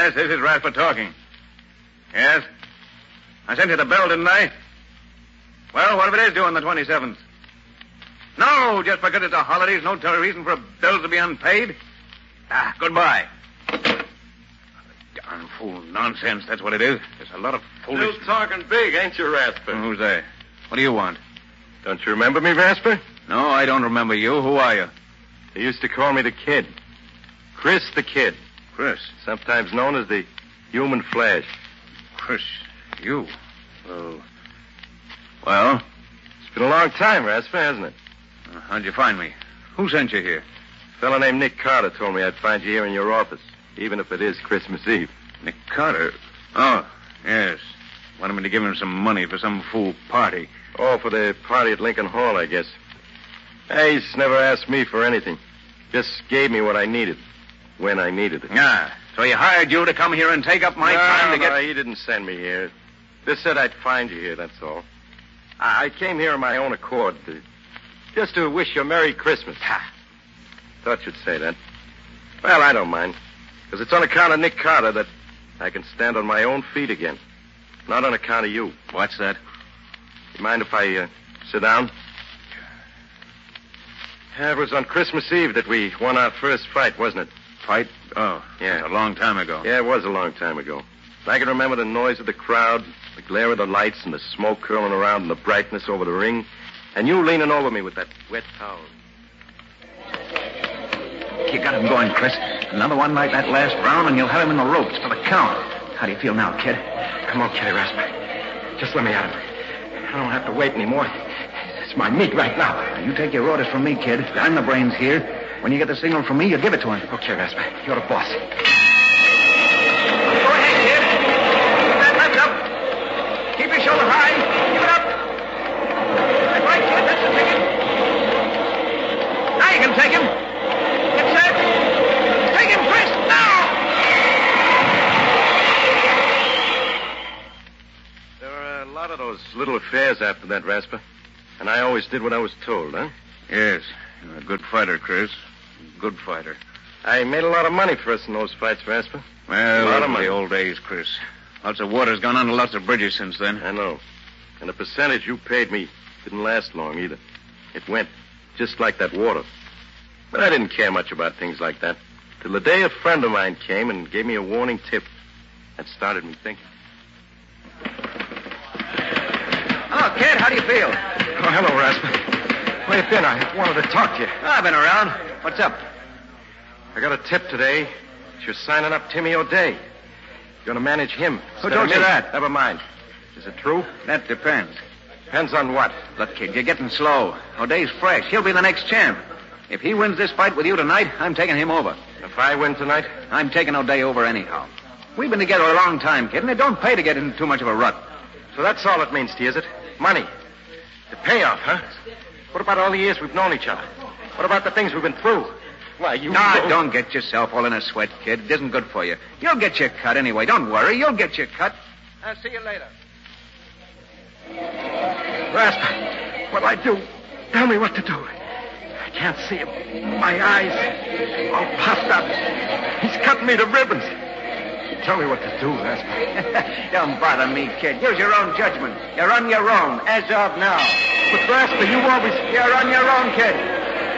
Yes, this is Rasper talking. Yes? I sent you the bill, didn't I? Well, what if it is due on the 27th? No, just because it's a holiday is no reason for bills to be unpaid. Goodbye. Darn fool nonsense, that's what it is. There's a lot of foolish... Still talking big, ain't you, Rasper? Who's there? What do you want? Don't you remember me, Rasper? No, I don't remember you. Who are you? They used to call me the Kid. Chris the Kid. Chris. Sometimes known as the Human Flash. Chris, you? Well? It's been a long time, Rasper, hasn't it? How'd you find me? Who sent you here? A fellow named Nick Carter told me I'd find you here in your office, even if it is Christmas Eve. Nick Carter? Oh, yes. Wanted me to give him some money for some fool party. Oh, for the party at Lincoln Hall, I guess. Hey, he's never asked me for anything. Just gave me what I needed, when I needed it. So he hired you to come here and take up my time to get... No, he didn't send me here. Just said I'd find you here, that's all. I came here on my own accord, just to wish you a Merry Christmas. Thought you'd say that. Well, I don't mind, because it's on account of Nick Carter that I can stand on my own feet again. Not on account of you. What's that? You mind if I sit down? It was on Christmas Eve that we won our first fight, wasn't it? Fight? Oh, yeah. A long time ago. Yeah, it was a long time ago. I can remember the noise of the crowd, the glare of the lights, and the smoke curling around and the brightness over the ring, and you leaning over me with that wet towel. You got him going, Chris. Another one like that last round, and you'll have him in the ropes for the count. How do you feel now, kid? Come on, Kitty Rasper. Just let me at him. I don't have to wait anymore. It's my meat right now. You take your orders from me, kid. I'm the brains here. When you get the signal from me, you give it to him. Okay, Rasper. You're the boss. Go ahead, kid. Keep that left up. Keep your shoulder high. Keep it up. That's right, kid. That's the ticket. Now you can take him. Get set. Take him, Chris. Now! There were a lot of those little affairs after that, Rasper. And I always did what I was told, huh? Yes. You're a good fighter, Chris. Good fighter. I made a lot of money for us in those fights, Rasper. Well, a lot of money. The old days, Chris. Lots of water's gone under lots of bridges since then. I know. And the percentage you paid me didn't last long either. It went just like that water. But I didn't care much about things like that. Till the day a friend of mine came and gave me a warning tip. That started me thinking. Hello, kid. How do you feel? Oh, hello, Rasper. Where you been? I wanted to talk to you. I've been around. What's up? I got a tip today. You're signing up Timmy O'Day. You're going to manage him. Who told you that? Never mind. Is it true? That depends. Depends on what? Look, kid, you're getting slow. O'Day's fresh. He'll be the next champ. If he wins this fight with you tonight, I'm taking him over. If I win tonight? I'm taking O'Day over anyhow. We've been together a long time, kid, and it don't pay to get into too much of a rut. So that's all it means to you, is it? Money. The payoff, huh? What about all the years we've known each other? What about the things we've been through? Why, you... Don't get yourself all in a sweat, kid. It isn't good for you. You'll get your cut anyway. Don't worry. You'll get your cut. I'll see you later. Rasper, what'll I do? Tell me what to do. I can't see him. My eyes all puffed up. He's cutting me to ribbons. Tell me what to do, Rasper. Don't bother me, kid. Use your own judgment. You're on your own, as of now. But, Rasper, you always... You're on your own, kid.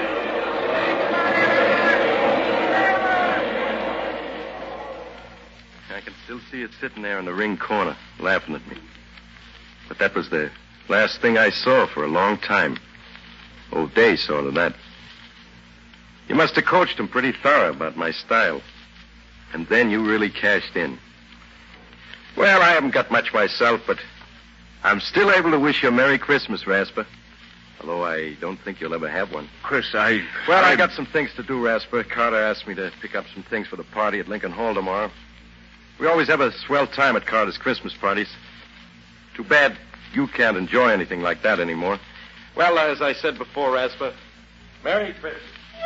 I can still see it sitting there in the ring corner, laughing at me. But that was the last thing I saw for a long time. O'Day saw to that. You must have coached him pretty thorough about my style. And then you really cashed in. Well, I haven't got much myself, but I'm still able to wish you a Merry Christmas, Rasper. Although I don't think you'll ever have one. Chris, I got some things to do, Rasper. Carter asked me to pick up some things for the party at Lincoln Hall tomorrow. We always have a swell time at Carter's Christmas parties. Too bad you can't enjoy anything like that anymore. Well, as I said before, Rasper, Merry Christmas.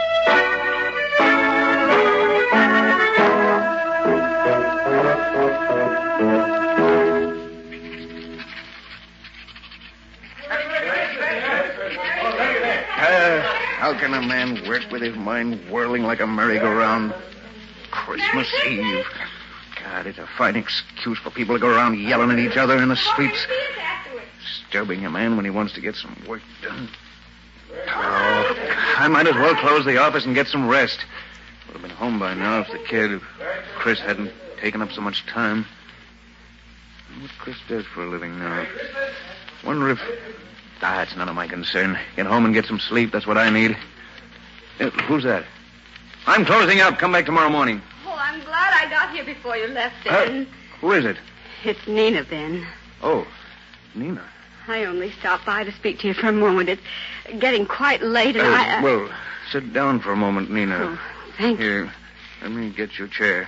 How can a man work with his mind whirling like a merry-go-round? Christmas Eve. God, it's a fine excuse for people to go around yelling at each other in the streets. Disturbing a man when he wants to get some work done. Oh, I might as well close the office and get some rest. Would have been home by now if the kid, Chris, hadn't taken up so much time. What Chris does for a living now. Wonder if... it's none of my concern. Get home and get some sleep. That's what I need. Who's that? I'm closing up. Come back tomorrow morning. Oh, I'm glad I got here before you left, Ben. Who is it? It's Nina, Ben. Oh, Nina. I only stopped by to speak to you for a moment. It's getting quite late, and Well, sit down for a moment, Nina. Oh, thank you. Here, let me get your chair.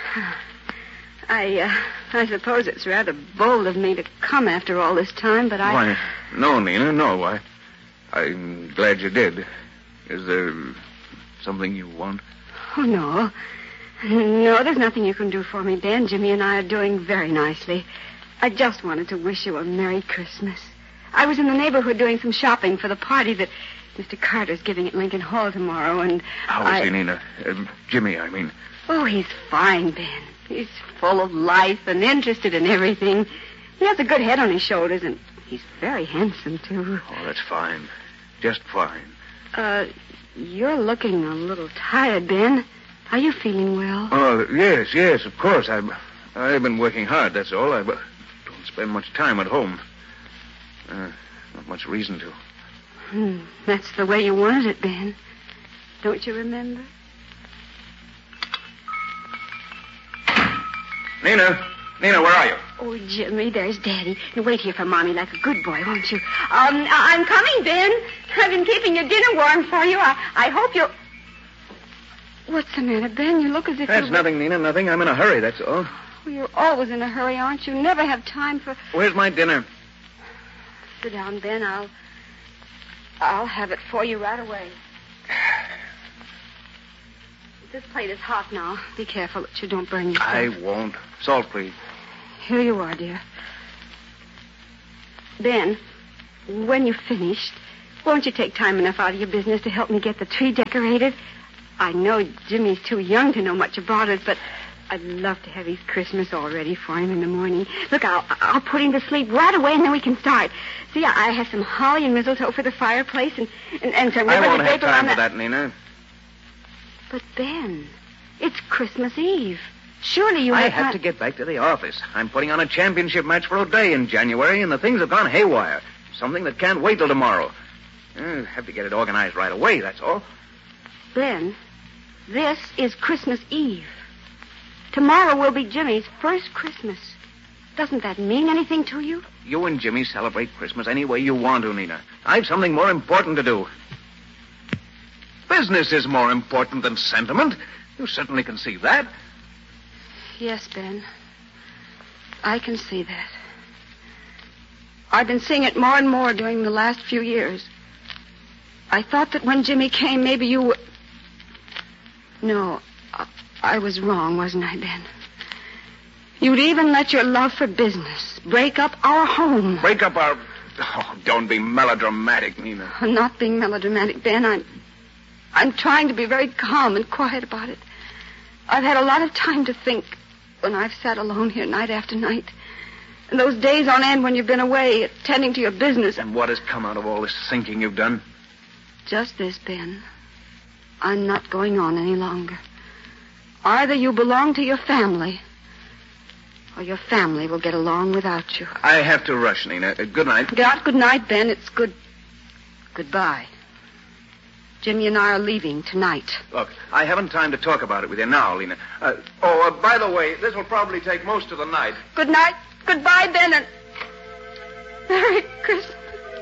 I suppose it's rather bold of me to come after all this time, but Why, no, Nina, no. I'm glad you did. Is there something you want? Oh, no. No, there's nothing you can do for me, Ben. Jimmy and I are doing very nicely. I just wanted to wish you a Merry Christmas. I was in the neighborhood doing some shopping for the party that Mr. Carter's giving at Lincoln Hall tomorrow, and How is he, Nina? Jimmy, I mean. Oh, he's fine, Ben. He's full of life and interested in everything. He has a good head on his shoulders, and he's very handsome, too. Oh, that's fine. Just fine. You're looking a little tired, Ben. Are you feeling well? Oh, yes, of course. I've been working hard, that's all. I don't spend much time at home. Not much reason to. That's the way you wanted it, Ben. Don't you remember? Nina, where are you? Oh, Jimmy, there's Daddy. Now, wait here for Mommy like a good boy, won't you? I'm coming, Ben. I've been keeping your dinner warm for you. I hope you'll... What's the matter, Ben? You look as if That's nothing, Nina, nothing. I'm in a hurry, that's all. Well, you're always in a hurry, aren't you? Never have time for... Where's my dinner? Sit down, Ben. I'll have it for you right away. This plate is hot now. Be careful that you don't burn yourself. I won't. Salt, please. Here you are, dear. Ben, when you've finished, won't you take time enough out of your business to help me get the tree decorated? I know Jimmy's too young to know much about it, but I'd love to have his Christmas all ready for him in the morning. Look, I'll put him to sleep right away, and then we can start. See, I have some holly and mistletoe for the fireplace, and some ribbon I won't have paper time on for that, Nina. But, Ben, it's Christmas Eve. Surely you I have have not... to get back to the office. I'm putting on a championship match for O'Day in January, and the things have gone haywire. Something that can't wait till tomorrow. I have to get it organized right away, that's all. Ben, this is Christmas Eve. Tomorrow will be Jimmy's first Christmas. Doesn't that mean anything to you? You and Jimmy celebrate Christmas any way you want to, Nina. I've something more important to do. Business is more important than sentiment. You certainly can see that. Yes, Ben. I can see that. I've been seeing it more and more during the last few years. I thought that when Jimmy came, maybe you were... No, I was wrong, wasn't I, Ben? You'd even let your love for business break up our home. Break up our... Oh, don't be melodramatic, Nina. I'm not being melodramatic, Ben. I'm trying to be very calm and quiet about it. I've had a lot of time to think when I've sat alone here night after night. And those days on end when you've been away, attending to your business. And what has come out of all this thinking you've done? Just this, Ben. I'm not going on any longer. Either you belong to your family, or your family will get along without you. I have to rush, Nina. Good night. Good night, Ben. It's goodbye. Jimmy and I are leaving tonight. Look, I haven't time to talk about it with you now, Lena. By the way, this will probably take most of the night. Good night. Goodbye, Ben, and Merry Christmas.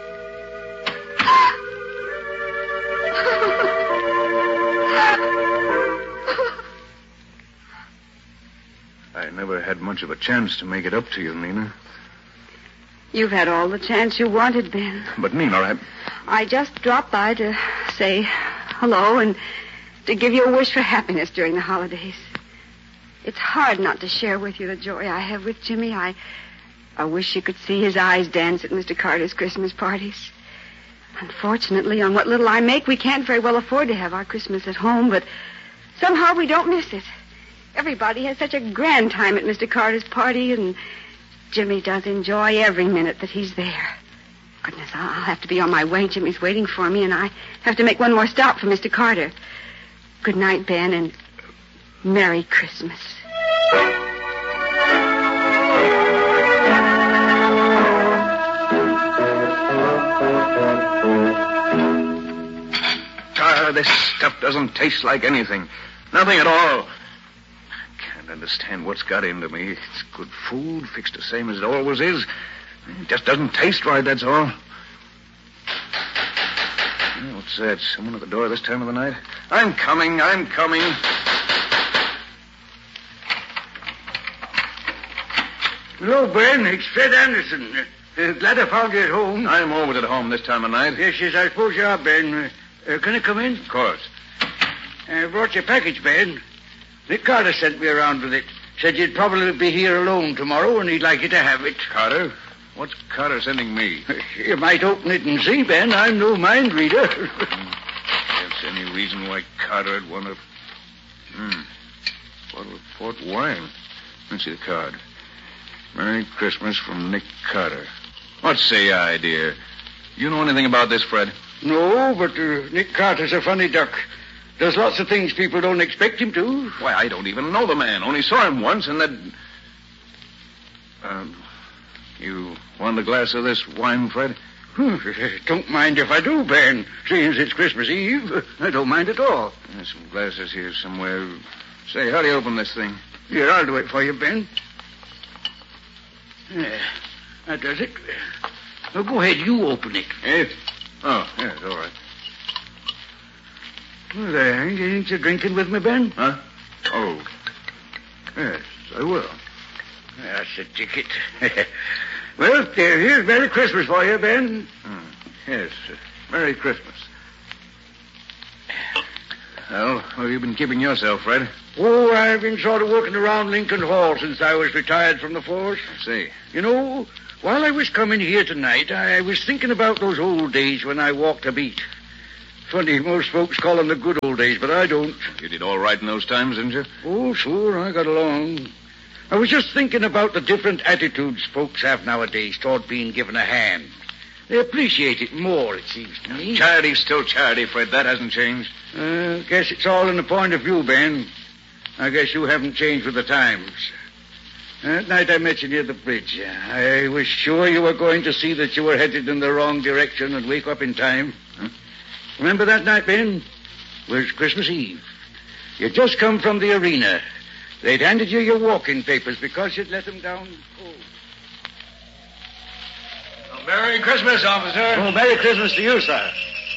I never had much of a chance to make it up to you, Nina. You've had all the chance you wanted, Ben. But, Nina, I just dropped by to say hello and to give you a wish for happiness during the holidays. It's hard not to share with you the joy I have with Jimmy. I wish you could see his eyes dance at Mr. Carter's Christmas parties. Unfortunately, on what little I make, we can't very well afford to have our Christmas at home, but somehow we don't miss it. Everybody has such a grand time at Mr. Carter's party, and Jimmy does enjoy every minute that he's there. Goodness, I'll have to be on my way. Jimmy's waiting for me, and I have to make one more stop for Mr. Carter. Good night, Ben, and Merry Christmas. This stuff doesn't taste like anything. Nothing at all. I can't understand what's got into me. It's good food, fixed the same as it always is. It just doesn't taste right, that's all. What's that? Someone at the door this time of the night? I'm coming. Hello, Ben. It's Fred Anderson. Glad I found you at home. I'm always at home this time of night. Yes, I suppose you are, Ben. Can I come in? Of course. I brought your package, Ben. Nick Carter sent me around with it. Said you'd probably be here alone tomorrow, and he'd like you to have it. Carter? What's Carter sending me? You might open it and see, Ben. I'm no mind reader. That's any reason why Carter would want to... Bottle of port wine. Let's see the card. Merry Christmas from Nick Carter. What say I, dear? You know anything about this, Fred? No, but Nick Carter's a funny duck. Does lots of things people don't expect him to. Why, I don't even know the man. Only saw him once, and that... You want a glass of this wine, Fred? Don't mind if I do, Ben. Seeing as it's Christmas Eve, I don't mind at all. There's some glasses here somewhere. Say, how do you open this thing? Here, I'll do it for you, Ben. Yeah, that does it. Now, go ahead, you open it. It? Oh, yes, all right. Well, ain't you drinking with me, Ben? Huh? Oh. Yes, I will. That's the ticket. Well, here's Merry Christmas for you, Ben. Yes, Merry Christmas. Well, how have you been keeping yourself, Fred? Oh, I've been sort of working around Lincoln Hall since I was retired from the force. I see. You know, while I was coming here tonight, I was thinking about those old days when I walked a beat. Funny, most folks call them the good old days, but I don't. You did all right in those times, didn't you? Oh, sure, I got along. I was just thinking about the different attitudes folks have nowadays toward being given a hand. They appreciate it more, it seems to me. Charity's still charity, Fred. That hasn't changed. Guess it's all in the point of view, Ben. I guess you haven't changed with the times. That night I met you near the bridge. I was sure you were going to see that you were headed in the wrong direction and wake up in time. Huh? Remember that night, Ben? It was Christmas Eve. You'd just come from the arena. They'd handed you your walking papers because you'd let them down cold. Well, Merry Christmas, officer. Oh, Merry Christmas to you, sir.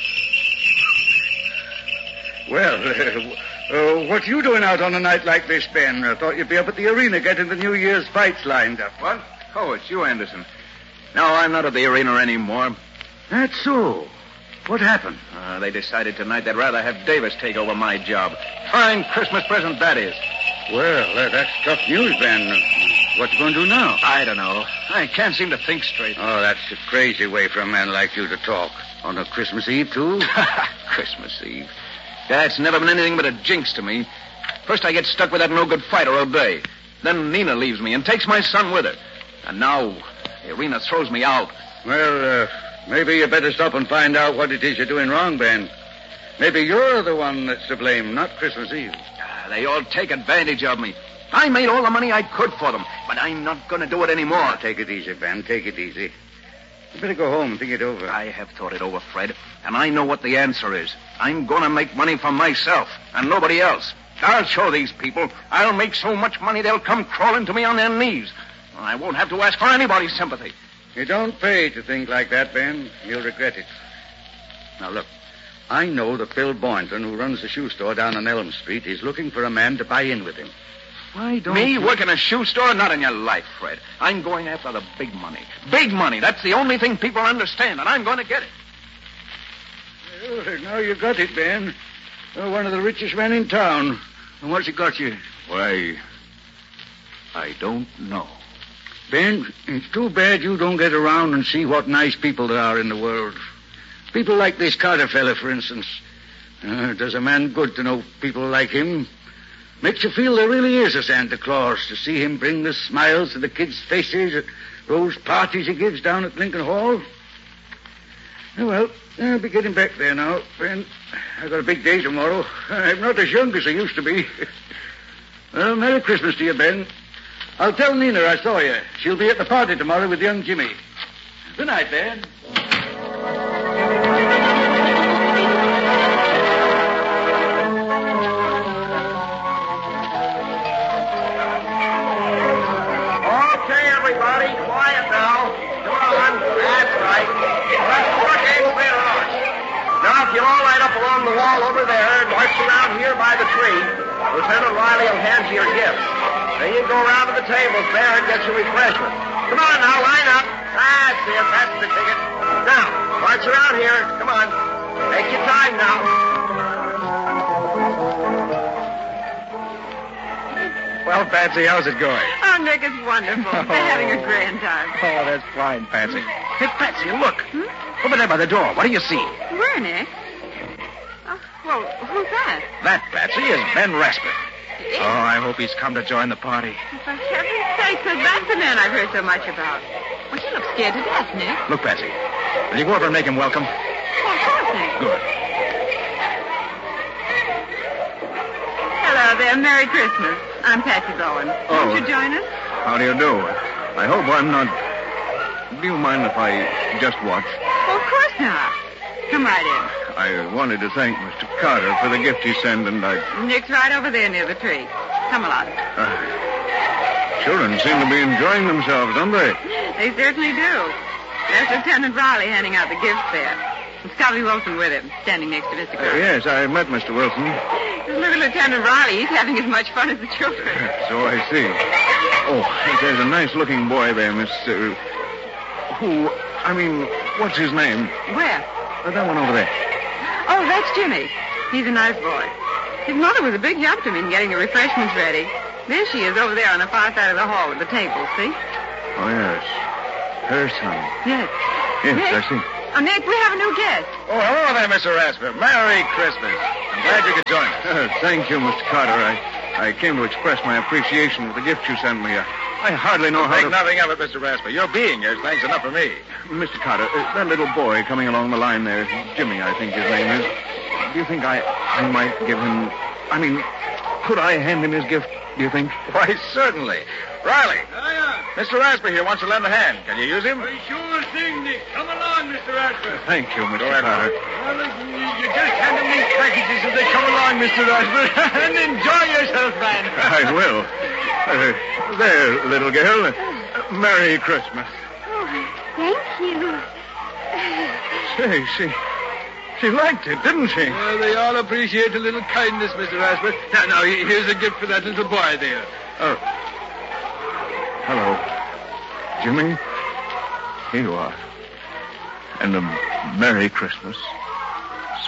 Well, what you doing out on a night like this, Ben? I thought you'd be up at the arena getting the New Year's fights lined up. What? Oh, it's you, Anderson. No, I'm not at the arena anymore. That's so. What happened? They decided tonight they'd rather have Davis take over my job. Fine Christmas present that is. Well, that's tough news, Ben. What you going to do now? I don't know. I can't seem to think straight. Oh, that's a crazy way for a man like you to talk. On a Christmas Eve, too? Christmas Eve. That's never been anything but a jinx to me. First I get stuck with that no-good fighter all day. Then Nina leaves me and takes my son with her. And now the arena throws me out. Well, maybe you better stop and find out what it is you're doing wrong, Ben. Maybe you're the one that's to blame, not Christmas Eve. They all take advantage of me. I made all the money I could for them, but I'm not going to do it anymore. Now, take it easy, Ben. Take it easy. You better go home and think it over. I have thought it over, Fred, and I know what the answer is. I'm going to make money for myself and nobody else. I'll show these people. I'll make so much money they'll come crawling to me on their knees. I won't have to ask for anybody's sympathy. You don't pay to think like that, Ben. You'll regret it. Now, look. I know that Bill Boynton, who runs the shoe store down on Elm Street, is looking for a man to buy in with him. Why don't Me you... work in a shoe store? Not in your life, Fred. I'm going after the big money. Big money. That's the only thing people understand, and I'm going to get it. Well, now you got it, Ben. You're one of the richest men in town. And what's it got you? Why, I don't know. Ben, it's too bad you don't get around and see what nice people there are in the world. People like this Carter fella, for instance. Does a man good to know people like him. Makes you feel there really is a Santa Claus to see him bring the smiles to the kids' faces at those parties he gives down at Lincoln Hall. Oh, well, I'll be getting back there now, Ben. I've got a big day tomorrow. I'm not as young as I used to be. Well, Merry Christmas to you, Ben. I'll tell Nina I saw you. She'll be at the party tomorrow with young Jimmy. Good night, Ben. Okay, everybody, quiet now. Come on. That's right. Let's work able later on. Now, if you all line up along the wall over there and march around here by the tree, Lieutenant Riley will hand you your gifts. Then you go around to the tables there and get your refreshment. Come on now, line up. That's it. That's the ticket. Now, march around here. Come on. Take your time now. Well, Patsy, how's it going? Oh, Nick, it's wonderful. They're having a grand time. Oh, that's fine, Patsy. Hey, Patsy, look. Over there by the door. What do you see? Where, Nick? Oh, well, who's that? That, Patsy, is Ben Rasper. Oh, I hope he's come to join the party. For heaven's sake, that's the man I've heard so much about. Well, he looks scared to death, Nick. Look, Patsy, will you go over and make him welcome? Well, of course, Nick. Good. Hello there. Merry Christmas. I'm Patsy Bowen. Won't you join us? How do you do? I hope I'm not... Do you mind if I just watch? Well, of course not. Come right in. I wanted to thank Mr. Carter for the gift he sent, and Nick's right over there near the tree. Come along. Children seem to be enjoying themselves, don't they? They certainly do. There's Lieutenant Riley handing out the gifts there. And Scotty Wilson with him, standing next to Mr. Carter. Yes, I met Mr. Wilson. Just look at Lieutenant Riley. He's having as much fun as the children. So I see. Oh, there's a nice-looking boy there, Miss... what's his name? Where? That one over there. Oh, that's Jimmy. He's a nice boy. His mother was a big help to me in getting the refreshments ready. There she is over there on the far side of the hall with the table, see? Oh, yes. Her son. Yes. Yes, Nick? I see. Oh, Nick, we have a new guest. Oh, hello there, Mr. Rasper. Merry Christmas. I'm glad you could join us. Thank you, Mr. Carter. I came to express my appreciation for the gift you sent me. I hardly know how Think to... nothing of it, Mr. Rasper. Your being here is thanks enough for me. Mr. Carter, that little boy coming along the line there, Jimmy, I think his name is. Do you think I might give him... could I hand him his gift, do you think? Why, certainly. Riley. Mr. Rasper here wants to lend a hand. Can you use him? Sure thing, Nick. Come along, Mr. Rasper. Thank you, Mr. ahead, Carter. Well, listen, you just hand them these packages as they come along, Mr. Rasper, and enjoy yourself, man. I will. There, little girl. Merry Christmas. Oh, thank you. Say, she liked it, didn't she? Well, they all appreciate a little kindness, Mr. Rasper. Now, here's a gift for that little boy there. Oh. Hello. Jimmy, here you are. And a Merry Christmas.